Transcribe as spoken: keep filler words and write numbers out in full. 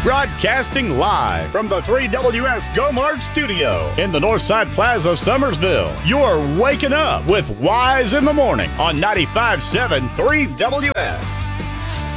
Broadcasting live from the three W S Go Mart studio in the Northside Plaza, Summersville. You're waking up with Wise in the Morning on ninety-five point seven three W S.